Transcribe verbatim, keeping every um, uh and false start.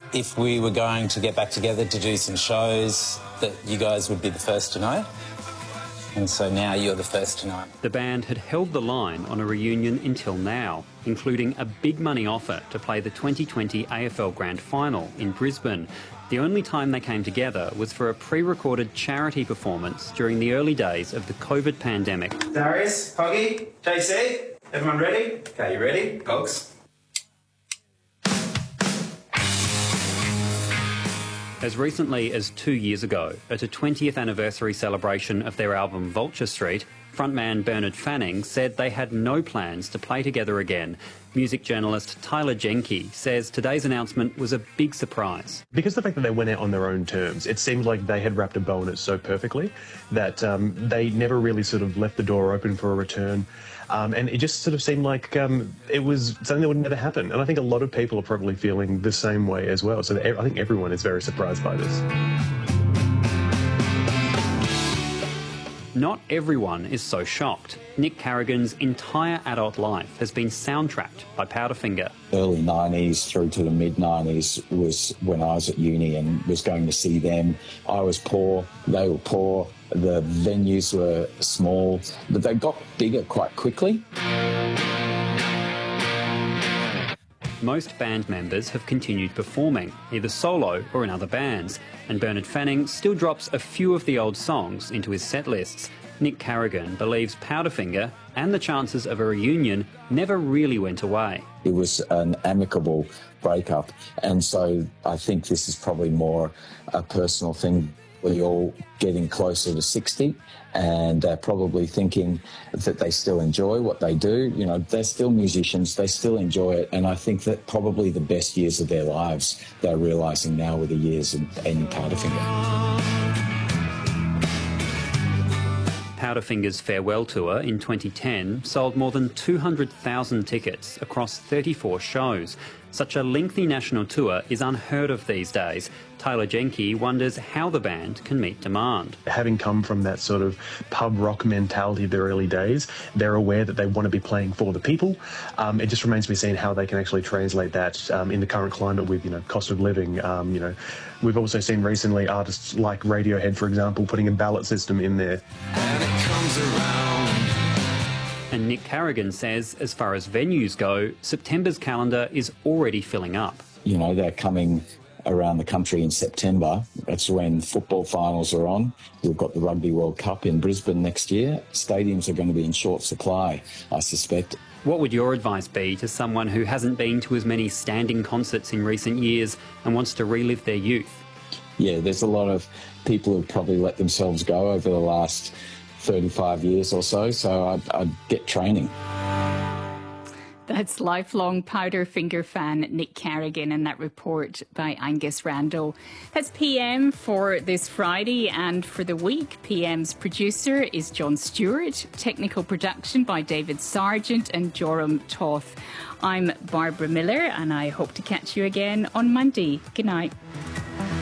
if we were going to get back together to do some shows, that you guys would be the first to know. And so now you're the first to know. The band had held the line on a reunion until now, including a big money offer to play the twenty twenty A F L Grand Final in Brisbane. The only time they came together was for a pre-recorded charity performance during the early days of the COVID pandemic. Darius, Hoggy, J C, everyone ready? Okay, you ready? Cogs. As recently as two years ago, at a twentieth anniversary celebration of their album Vulture Street, frontman Bernard Fanning said they had no plans to play together again. Music journalist Tyler Jenke says today's announcement was a big surprise. Because the fact that they went out on their own terms, it seemed like they had wrapped a bow on it so perfectly that um, they never really sort of left the door open for a return. Um, and it just sort of seemed like um, it was something that would never happen. And I think a lot of people are probably feeling the same way as well. So I think everyone is very surprised by this. Not everyone is so shocked. Nick Carrigan's entire adult life has been soundtracked by Powderfinger. Early nineties through to the mid nineties was when I was at uni and was going to see them. I was poor, they were poor, the venues were small, but they got bigger quite quickly. Most band members have continued performing, either solo or in other bands, and Bernard Fanning still drops a few of the old songs into his set lists. Nick Carrigan believes Powderfinger and the chances of a reunion never really went away. It was an amicable breakup, and so I think this is probably more a personal thing. We're all getting closer to sixty and uh, probably thinking that they still enjoy what they do. You know, they're still musicians, they still enjoy it, and I think that probably the best years of their lives they're realising now with the years in, in Powderfinger. Powderfinger's farewell tour in twenty ten sold more than two hundred thousand tickets across thirty-four shows. Such a lengthy national tour is unheard of these days. Tyler Jenke wonders how the band can meet demand. Having come from that sort of pub rock mentality of their early days, they're aware that they want to be playing for the people. Um, it just remains to be seen how they can actually translate that um, in the current climate with, you know, cost of living. Um, you know, we've also seen recently artists like Radiohead, for example, putting a ballot system in there. And it comes around. And Nick Carrigan says, as far as venues go, September's calendar is already filling up. You know, they're coming around the country in September. That's when football finals are on. We've got the Rugby World Cup in Brisbane next year. Stadiums are going to be in short supply, I suspect. What would your advice be to someone who hasn't been to as many standing concerts in recent years and wants to relive their youth? Yeah, there's a lot of people who've probably let themselves go over the last thirty-five years or so, so I'd, I'd get training. That's lifelong Powderfinger fan Nick Carrigan, and that report by Angus Randall. That's P M for this Friday and for the week. P M's producer is John Stewart, technical production by David Sargent and Joram Toth. I'm Barbara Miller, and I hope to catch you again on Monday. Good night.